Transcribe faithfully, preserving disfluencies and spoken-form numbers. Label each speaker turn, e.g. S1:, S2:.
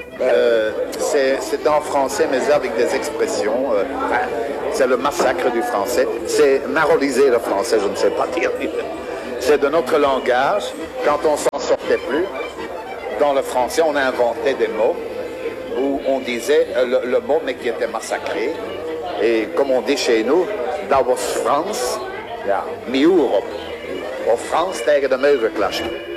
S1: Euh, c'est en français, mais avec des expressions. Euh, enfin, c'est le massacre du français. C'est maroliser le français, je ne sais pas dire. C'est de notre langage. Quand on s'en sortait plus, dans le français, on inventait des mots où on disait le, le mot, mais qui était massacré. Et comme on dit chez nous, dat was Frans, ja, mi Europe. Of Frans tegen de muivenklasje.